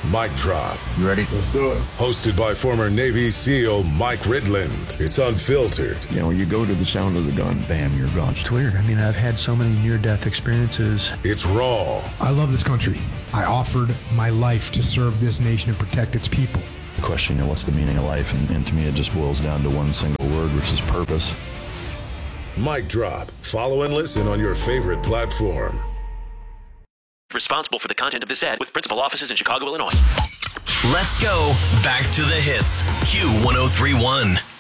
Mic Drop. You ready? Let's do it. Hosted by former Navy SEAL Mike Ridland. It's unfiltered. You know, you go to the sound of the gun, bam, you're gone. It's weird. I mean, I've had so many near-death experiences. It's raw. I love this country. I offered my life to serve this nation and protect its people. The question, what's the meaning of life? And to me, it just boils down to one single word, which is purpose. Mic Drop. Follow and listen on your favorite platform. Responsible for the content of this ad with principal offices in Chicago, Illinois. Let's go back to the hits. Q1031.